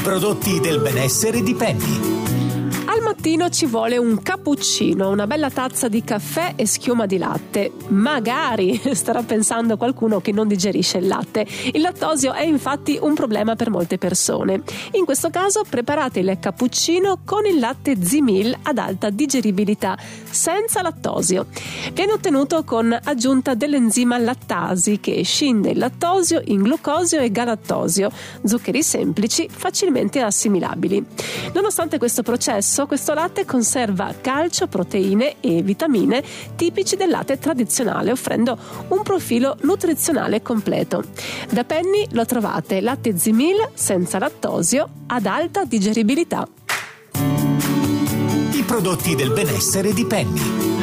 prodotti del benessere di Penny. Al mattino ci vuole un cappuccino, una bella tazza di caffè e schiuma di latte. Magari, starà pensando qualcuno che non digerisce il latte. Il lattosio è infatti un problema per molte persone. In questo caso preparate il cappuccino con il latte Zimil ad alta digeribilità, senza lattosio. Viene ottenuto con aggiunta dell'enzima lattasi che scinde il lattosio in glucosio e galattosio, zuccheri semplici facilmente assimilabili. Nonostante questo processo, questo latte conserva calcio, proteine e vitamine tipici del latte tradizionale, offrendo un profilo nutrizionale completo. Da Penny lo trovate latte Zimil senza lattosio ad alta digeribilità. I prodotti del benessere di Penny.